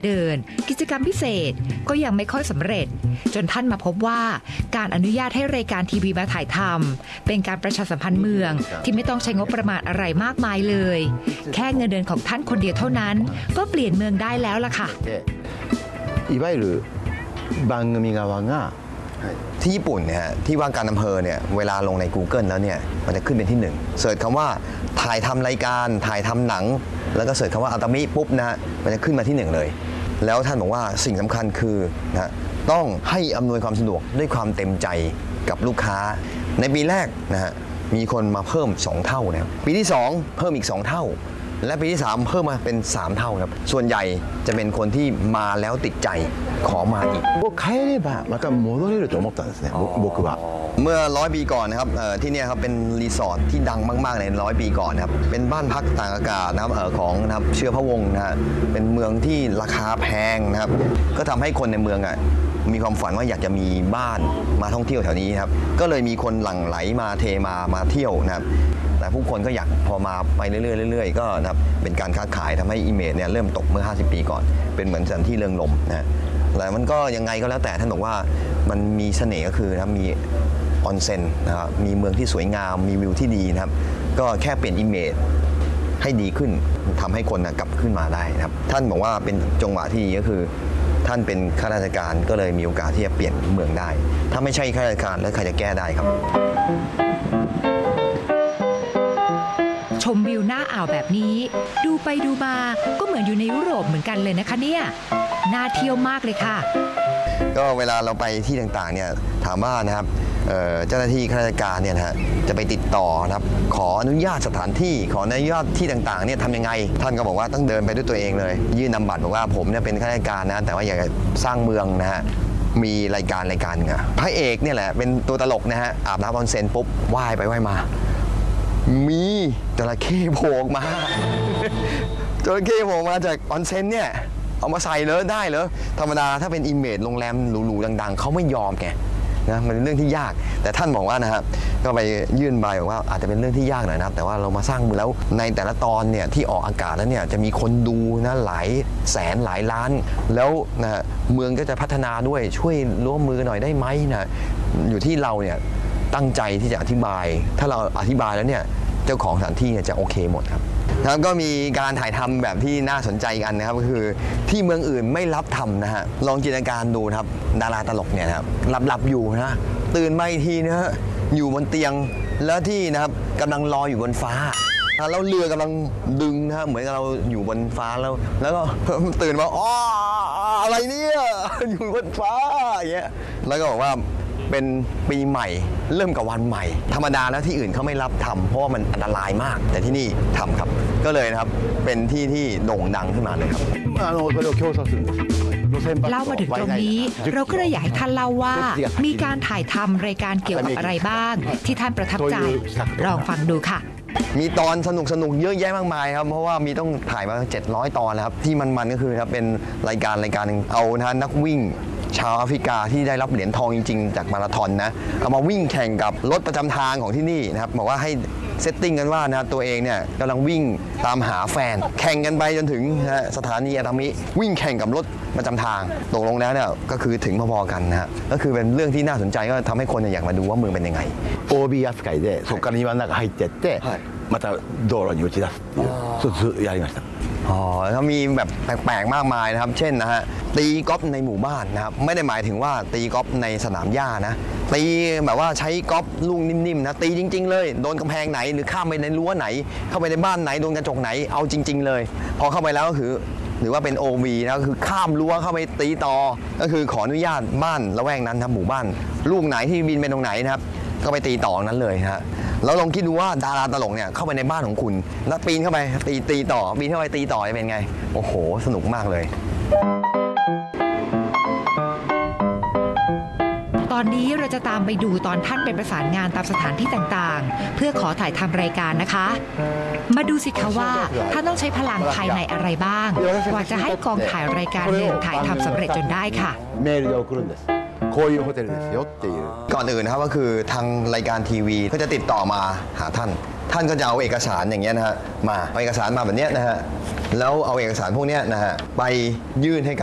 เดินกิจกรรมพิเศษก็ยังไม่ค่อยสำเร็จจนท่านมาพบว่าการอนุญาตให้รายการทีวีมาถ่ายทำเป็นการประชาสัมพันธ์เมืองที่ไม่ต้องใช้งบประมาณอะไรมากมายเลยแค่เงินเดือนของท่านคนเดียวเท่านั้นก็เปลี่ยนเมืองได้แล้วล่ะค่ะいわゆる番組側がที่ญี่ปุ่นเนี่ยที่ว่าการอำเภอเนี่ยเวลาลงใน Google แล้วเนี่ยมันจะขึ้นเป็นที่1เสิร์ชคำว่าถ่ายทำรายการถ่ายทำหนังแล้วก็เสิร์ชคำว่าอัตมิปุ๊บนะฮะมันจะขึ้นมาที่1เลยแล้วท่านบอกว่าสิ่งสำคัญคือนะต้องให้อำนวยความสะดวกด้วยความเต็มใจกับลูกค้าในปีแรกนะฮะมีคนมาเพิ่ม2เท่านะครับปีที่2เพิ่มอีก2เท่าและปีที่3เพิ่มมาเป็น3เท่าครับส่วนใหญ่จะเป็นคนที่มาแล้วติดใจขอมาอีก帰ればまた戻れると思ったんですね僕はเมื่อ100 ปีก่อนนะครับที่นี่ครับเป็นรีสอร์ทที่ดังมากๆใน100 ปีก่อนนะครับเป็นบ้านพักต่างอากาศนะครับของนะครับเชื้อพระวงศ์นะฮะเป็นเมืองที่ราคาแพงนะครับก็ทำให้คนในเมืองมีความฝันว่าอยากจะมีบ้านมาท่องเที่ยวแถวนี้ครับก็เลยมีคนหลั่งไหลมาเทมาเที่ยวนะครับแต่ผู้คนก็อยากพอมาไปเรื่อยๆก็นะครับเป็นการค้าขายทำให้อิเมจเนี่ยเริ่มตกเมื่อ50 ปีก่อนเป็นเหมือนสถานที่เริงรมย์นะแต่มันก็ยังไงก็แล้วแต่ท่านบอกว่ามันมีเสน่ห์ก็คือนะครับมีออนเซ็นนะครับมีเมืองที่สวยงามมีวิวที่ดีนะครับก็แค่เปลี่ยนอิเมจให้ดีขึ้นทำให้คนกลับขึ้นมาได้นะครับท่านบอกว่าเป็นจังหวะที่ดีก็คือท่านเป็นข้าราชการก็เลยมีโอกาสที่จะเปลี่ยนเมืองได้ถ้าไม่ใช่ข้าราชการแล้วใครจะแก้ได้ครับชมวิวหน้าอ่าวแบบนี้ดูไปดูมาก็เหมือนอยู่ในยุโรปเหมือนกันเลยนะคะเนี่ยน่าเที่ยวมากเลยค่ะก็เวลาเราไปที่ต่างๆเนี่ยถามว่านะครับเจ้าหน้าที่ข้าราชการเนี่ยนะฮะจะไปติดต่อนะครับขออนุญาตสถานที่ขออนุญาตที่ต่างๆเนี่ยทำยังไงท่านก็บอกว่าต้องเดินไปด้วยตัวเองเลยยื่นนำบัตรบอกว่าผมเนี่ยเป็นข้าราชการนะแต่ว่าอยากจะสร้างเมืองนะฮะมีรายการพระเอกเนี่ยแหละเป็นตัวตลกนะฮะอาบน้ำออนเซ็นปุ๊บว่ายไปว่ายมามีจระเข้โผล่ออกมาจระเข้โผล่มาจากออนเซ็นเนี่ยเอามาใส่เลยได้เหรอธรรมดาถ้าเป็นอิมเมจโรงแรมหรูๆดังๆเขาไม่ยอมไงนะมันเป็นเรื่องที่ยากแต่ท่านบอกว่านะครับก็ไปยื่นใบบอกว่าอาจจะเป็นเรื่องที่ยากหน่อยนะครับแต่ว่าเรามาสร้างมือแล้วในแต่ละตอนเนี่ยที่ออกอากาศแล้วเนี่ยจะมีคนดูนะหลายแสนหลายล้านแล้วนะเมืองก็จะพัฒนาด้วยช่วยร่วมมือหน่อยได้ไหมนะอยู่ที่เราเนี่ยตั้งใจที่จะอธิบายถ้าเราอธิบายแล้วเนี่ยเจ้าของสถานที่เนี่ยจะโอเคหมดครับแล้วก็มีการถ่ายทำแบบที่น่าสนใจกันนะครับก็คือที่เมืองอื่นไม่รับทำนะฮะลองจินตนาการดูครับดาราตลกเนี่ยครับหลับอยู่นะตื่นมาอีกทีนะฮะอยู่บนเตียงแล้วที่นะครับกำลังลอยอยู่บนฟ้าแล้วเรือกำลังดึงนะฮะเหมือนกับเราอยู่บนฟ้าแล้วก็ตื่นมาอ๋ออะไรเนี่ยอยู่บนฟ้าอย่างเงี้ยแล้วก็บอกว่าเป็นปีใหม่เริ่มกับวันใหม่ธรรมดาแล้วที่อื่นเขาไม่รับทำเพราะว่ามันอันตรายมากแต่ที่นี่ทำครับก็เลยนะครับเป็นที่โด่งดังขึ้นมาเลยครับเล่ามาถึงตรงนี้เราก็เลยอยากให้ท่านเล่าว่ามีการถ่ายทำรายการเกี่ยวกับอะไรบ้างที่ท่านประทับใจลองฟังดูค่ะมีตอนสนุกเยอะแยะมากมายครับเพราะว่ามีต้องถ่ายมา700 ตอนแล้วครับที่มันก็คือครับเป็นรายการหนึ่งเอานะนักวิ่งชาวแอฟริกาที่ได้รับเหรียญทองจริงๆจากมาราธอนนะเอามาวิ่งแข่งกับรถประจำทางของที่นี่นะครับบอกว่าให้เซตติ้งกันว่านะตัวเองเนี่ยกำลังวิ่งตามหาแฟนแข่งกันไปจนถึงสถานีอาตามิวิ่งแข่งกับรถประจำทางตกลงแล้วเนี่ยก็คือถึงพอๆกันนะฮะก็คือเป็นเรื่องที่น่าสนใจก็ทำให้คนอยากมาดูว่าเมืองเป็นยังไง OB 扱いでそこから庭の中入ってってまた道路に打ち出すっていうそうやりましたอ๋อแล้วมีแบบแปลกๆมากมายนะครับเช่นนะฮะตีกอล์ฟในหมู่บ้านนะครับไม่ได้หมายถึงว่าตีกอล์ฟในสนามหญ้านะตีแบบว่าใช้กอล์ฟลูกนิ่มๆนะตีจริงๆเลยโดนกำแพงไหนหรือข้ามไปในรั้วไหนเข้าไปในบ้านไหนโดนกระจกไหนเอาจริงๆเลยพอเข้าไปแล้วก็คือหรือว่าเป็น OV นะก็คือข้ามรั้วเข้าไปตีต่อก็คือขออนุญาตบ้านละแวกนั้นทำหมู่บ้านลูกไหนที่บินไปตรงไหนนะครับก็ไปตีต่อนั้นเลยฮะแล้วลองคิดดูว่าดาราตลกเนี่ยเข้าไปในบ้านของคุณแล้วปีนเข้าไปตีต่อปีนเข้าไปตีต่อจะเป็นไงโอ้โหสนุกมากเลยตอนนี้เราจะตามไปดูตอนท่านไปประสานงานตามสถานที่ต่างๆเพื่อขอถ่ายทำรายการนะคะมาดูสิคะว่าท่านต้องใช้พลังภายในอะไรบ้างกว่าจะให้กองถ่ายรายการหนึ่งถ่ายทำสำเร็จจนได้ค่ะこういうホテルですよっていうก่อนอื่นนะครับก็คือทางรายการทีวีก็จะติดต่อมาหาท่านท่านก็จะเอาเอกสารอย่างเงี้ยนะฮะมาเอาเอกสารมาแบบเนี้ยนะฮะแล้วเอาเอกสารพวกเนี้ยนะฮะไปยื่นให้กับ